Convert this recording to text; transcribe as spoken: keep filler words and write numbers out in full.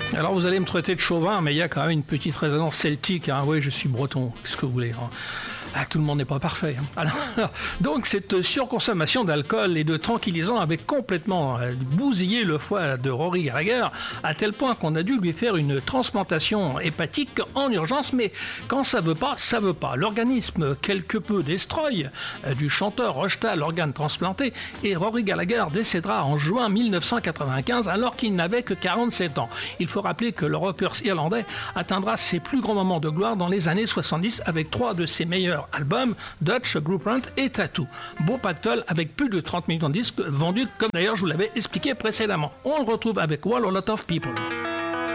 Alors vous allez me traiter de chauvin, mais il y a quand même une petite résonance celtique. Hein. Oui, je suis breton, qu'est-ce que vous voulez hein. Ah, tout le monde n'est pas parfait. Hein. Alors, donc cette surconsommation d'alcool et de tranquillisants avait complètement euh, bousillé le foie de Rory Gallagher, à tel point qu'on a dû lui faire une transplantation hépatique en urgence, mais quand ça veut pas, ça veut pas. L'organisme quelque peu destroy euh, du chanteur rejeta l'organe transplanté et Rory Gallagher décédera en juin mille neuf cent quatre-vingt-quinze alors qu'il n'avait que quarante-sept ans. Il faut rappeler que le rocker irlandais atteindra ses plus grands moments de gloire dans les années soixante-dix avec trois de ses meilleurs album, Dutch, Blueprint et Tattoo. Beau pactole avec plus de trente millions de disques vendus, comme d'ailleurs je vous l'avais expliqué précédemment. On le retrouve avec Wall a Lot of People.